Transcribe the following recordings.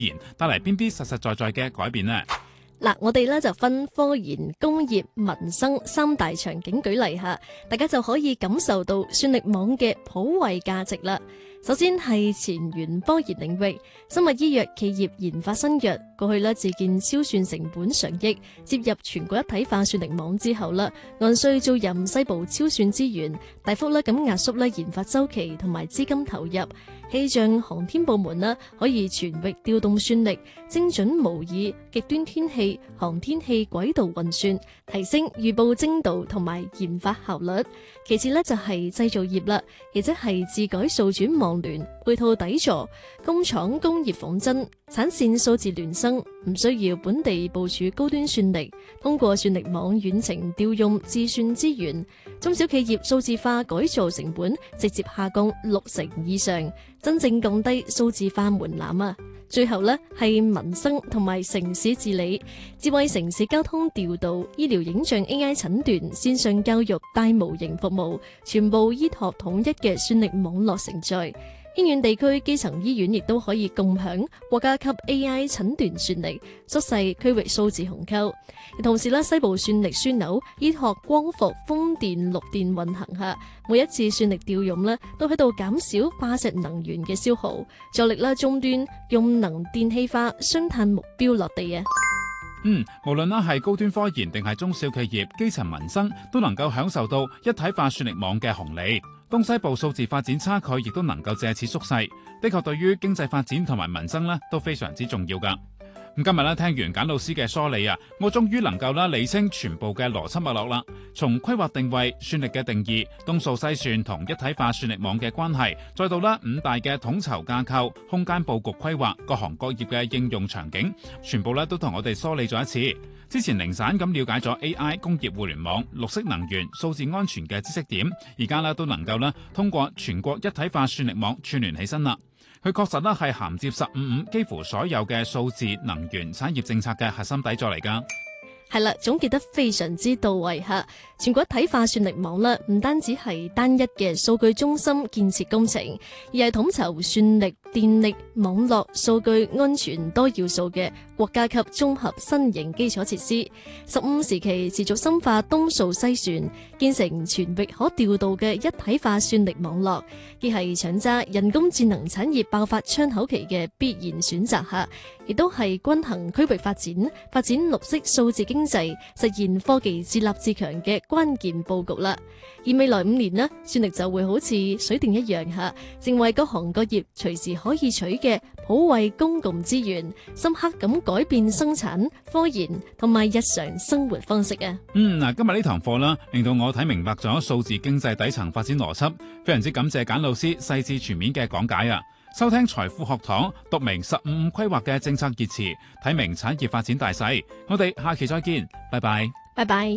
研帶嚟邊啲實實在在嘅改變呢？ 嗱，我哋咧就分科研、工業、民生三大場景舉例下，大家就可以感受到算力網嘅普惠價值啦。首先係前沿科研領域，生物醫藥企業研發新藥，過去咧自建超算成本上億，接入全國一體化算力網之後啦，按需租賃西部超算資源，大幅咧咁壓縮咧研發周期同埋資金投入。氣象航天部門呢可以全域調動算力，精準模擬極端天氣、航天器軌道運算，提升預報精度同埋研發效率。其次呢就係製造業啦，亦即係自改數轉網聯，配套底座，工廠工業仿真，產線數字孿生，唔需要本地部署高端算力，通過算力網遠程調用自算資源，中小企業數字化改造成本直接下降60%以上，真正降低數字化門檻啊！最後呢係民生同埋城市治理，智慧城市交通調度、醫療影像 AI 診斷、線上教育大模型服務，全部依託統一嘅算力網絡承載。偏遠地區基層醫院亦都可以共享國家級 AI 診斷算力，縮細區域數字鴻溝。同時咧，西部算力樞紐依託光伏、風電、綠電運行下，每一次算力調用咧，都喺度減少化石能源嘅消耗，助力啦終端用能電氣化雙碳目標落地啊！ 無論啦係高端科研定係中小企業、基層民生，都能夠享受到一體化算力網嘅紅利。東西部數字發展差距亦都能夠借此縮細，的確對於經濟發展同埋民生呢都非常之重要㗎。咁今日咧聽完簡老師嘅梳理啊，我終於能夠理清全部嘅邏輯脈絡啦。從規劃定位、算力嘅定義、東數西算同一體化算力網嘅關係，再到5大嘅統籌架構、空間佈局規劃、各行各業嘅應用場景，全部都同我哋梳理咗一次。之前零散咁了解咗 AI、工業互聯網、綠色能源、數字安全嘅知識點，而家都能夠通過全國一體化算力網串聯起身啦。佢確實係銜接15幾乎所有嘅數字能源產業政策嘅核心底座嚟㗎。 係啦，總結得非常之到位吓。全國一體化算力網啦，唔單止係單一嘅數據中心建設工程，而係統籌算力、電力、網絡、數據安全多要素嘅國家級綜合新型基礎設施。15時期持續深化東數西算，建成全域可調度嘅一體化算力網絡，既係搶揸人工智能產業爆發窗口期嘅必然選擇吓，亦都係均衡區域發展綠色數字經濟，實現科技自立自強嘅關鍵佈局啦。而未來5年呢，算力就會好似水電一樣吓，成為各行各業隨時可以取嘅普惠公共資源，深刻咁改變生產、科研同埋日常生活方式啊。 今日呢堂課啦，令到我睇明白咗數字經濟底層發展邏輯，非常之感謝簡老師細緻全面嘅講解啊！收聽財富學堂，讀明15規劃嘅政策熱詞，睇明產業發展大勢。我哋下期再見，拜拜。 拜拜。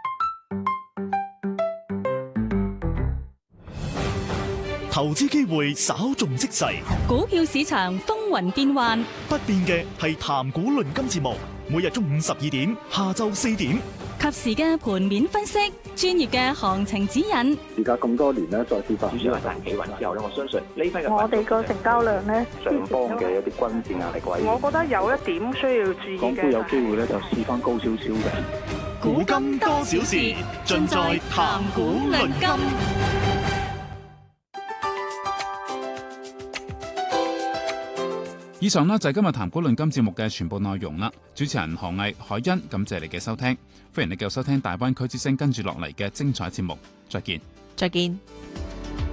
投資機會稍縱即逝， 股票市場風雲變幻， 不變嘅係談股論金節目，每日中午12點，下晝4點， 及時嘅盤面分析，專業嘅行情指引。 而家咁多年咧，再次發展主要係大企穩之後咧，我相信呢批嘅我哋個成交量咧， 上方嘅一啲均線壓力位， 我覺得有一點需要注意嘅。 港股有機會咧就試翻高少少嘅。 古今多少事，盡在談股論金。 以上呢就係今日談股論金節目嘅全部內容啦。主持人何毅、海欣，感謝你嘅收聽，歡迎你繼續收聽大灣區之聲跟住落嚟嘅精彩節目。再見。 再見。